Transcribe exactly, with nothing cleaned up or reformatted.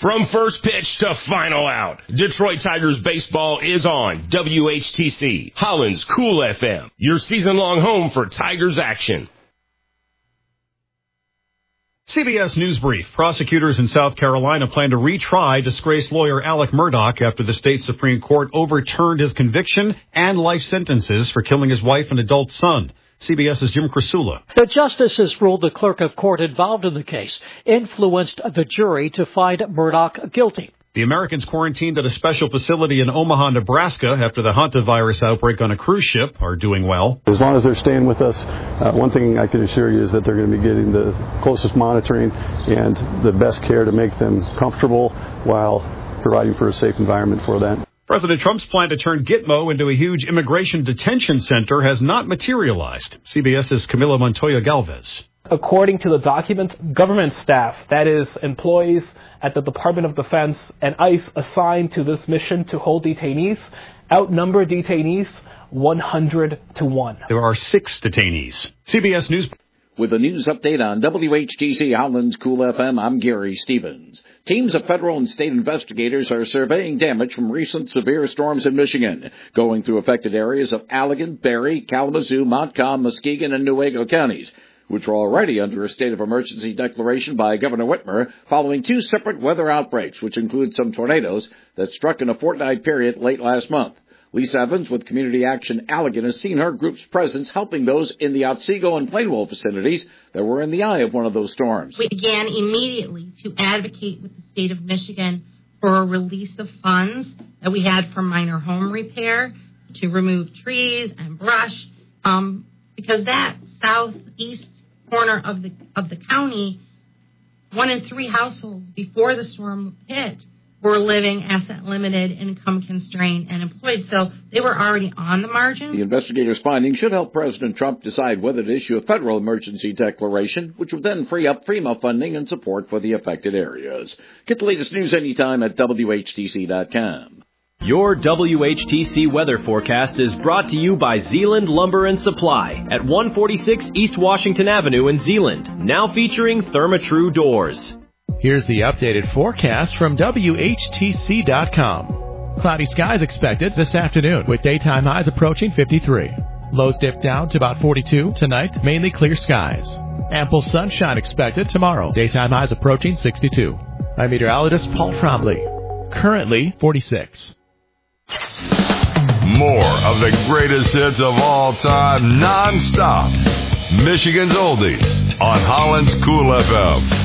From first pitch to final out, Detroit Tigers baseball is on W H T C, Holland's Cool F M, your season-long home for Tigers action. C B S News Brief. Prosecutors in South Carolina plan to retry disgraced lawyer Alec Murdaugh after the state Supreme Court overturned his conviction and life sentences for killing his wife and adult son. CBS's Jim Krasula. The justices ruled the clerk of court involved in the case influenced the jury to find Murdaugh guilty. The Americans quarantined at a special facility in Omaha, Nebraska after the hantavirus outbreak on a cruise ship are doing well. As long as they're staying with us, uh, one thing I can assure you is that they're going to be getting the closest monitoring and the best care to make them comfortable while providing for a safe environment for them. President Trump's plan to turn Gitmo into a huge immigration detention center has not materialized. CBS's Camila Montoya Galvez. According to the document, government staff, that is, employees at the Department of Defense and ICE assigned to this mission to hold detainees, outnumber detainees one hundred to one. There are six detainees. C B S News. With a news update on W H T C Holland's Cool F M, I'm Gary Stevens. Teams of federal and state investigators are surveying damage from recent severe storms in Michigan, going through affected areas of Allegan, Berry, Kalamazoo, Montcalm, Muskegon, and Newaygo counties, which are already under a state of emergency declaration by Governor Whitmer following two separate weather outbreaks, which include some tornadoes that struck in a fortnight period late last month. Lisa Evans with Community Action Allegan has seen her group's presence helping those in the Otsego and Plainwell facilities that were in the eye of one of those storms. We began immediately to advocate with the state of Michigan for a release of funds that we had for minor home repair, to remove trees and brush, um, because that southeast corner of the of the county, one in three households before the storm hit were living asset limited, income constrained, and employed. So they were already on the margin. The investigators' findings should help President Trump decide whether to issue a federal emergency declaration, which would then free up FEMA funding and support for the affected areas. Get the latest news anytime at W H T C dot com. Your W H T C weather forecast is brought to you by Zeeland Lumber and Supply at one forty-six East Washington Avenue in Zeeland, now featuring Therma-Tru doors. Here's the updated forecast from W H T C dot com. Cloudy skies expected this afternoon with daytime highs approaching fifty-three. Lows dip down to about forty-two. Tonight, mainly clear skies. Ample sunshine expected tomorrow. Daytime highs approaching sixty-two. I'm meteorologist Paul Trombley. Currently forty-six. More of the greatest hits of all time, non-stop. Michigan's Oldies on Holland's Cool F M.